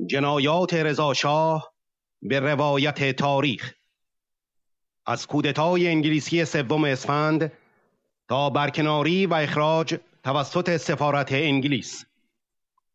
جنایات رضا شاه به روایت تاریخ. از کودتای انگلیسی 3 اسفند تا برکناری و اخراج توسط سفارت انگلیس.